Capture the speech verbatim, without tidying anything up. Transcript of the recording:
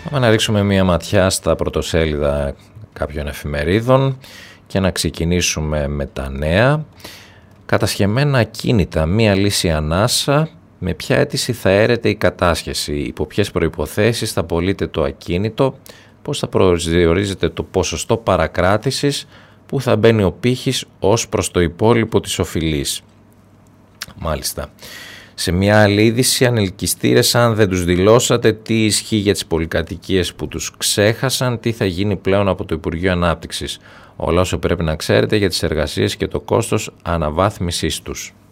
Πάμε να ρίξουμε μία ματιά στα πρωτοσέλιδα κάποιων εφημερίδων και να ξεκινήσουμε με τα νέα. Κατασχεμένα ακίνητα, μία λύση ανάσα. Με ποια αίτηση θα έρεται η κατάσχεση, υπό ποιες προϋποθέσεις θα πωλείται το ακίνητο, πώς θα προσδιορίζεται το ποσοστό παρακράτησης, που θα μπαίνει ο πύχης ως προς το υπόλοιπο της οφειλής. Μάλιστα. Σε μια άλλη είδηση, ανελκυστήρες αν δεν τους δηλώσατε, τι ισχύει για τις πολυκατοικίες που τους ξέχασαν, τι θα γίνει πλέον από το Υπουργείο Ανάπτυξης. Όλα όσα πρέπει να ξέρετε για τις εργασίες και το κόστος αναβάθμισης τους.